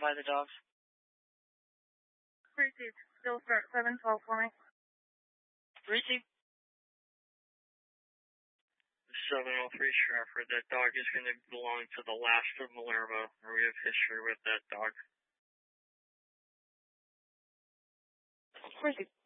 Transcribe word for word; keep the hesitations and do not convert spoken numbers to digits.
identify the dogs. Receive. Still start seven twelve for me. Receive. seven oh three Stratford, that dog is going to belong to the last of Malerva, where we have history with that dog. Receive.